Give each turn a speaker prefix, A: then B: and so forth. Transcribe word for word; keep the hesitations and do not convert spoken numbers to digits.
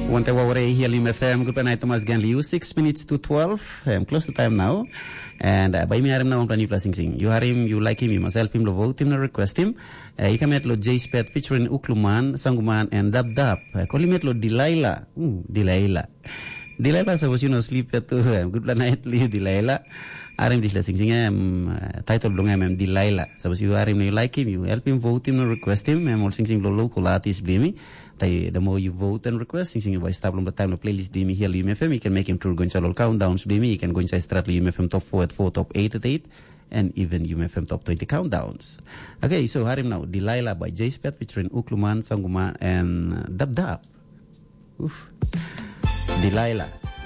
A: One hour here in F M. Good night, Thomas Ganliu. Six minutes to twelve. I'm close to time now. And uh, by me, I'm now on new plus sing sing. You are him, you like him, you must help him, lo vote him, lo request him. Uh, you can met lo J-Spet featuring Ukluman, Sanguman, and Dab Dab. Uh, call him met lo Delilah. Mm, Delilah. Delilah, suppose you know sleep at two. Uh, good night, leave Delilah. Arim this sing sing um, uh, title belong am Delilah. Suppose you are him, you like him, you help him, vote him, lo request him. I'm all sing sing lo local artist, blame me. The more you vote and request, sing sing by stable the time the playlist B M here U M F M, you can make him through going to all countdowns B M, you can go inside start U M F M top four at four, top eight at eight, and even U M F M top twenty countdowns. Okay, so Harim now, Delilah by J-Spet featuring Ukluman, Sanguman, and Dab Dab. Oof. Delilah.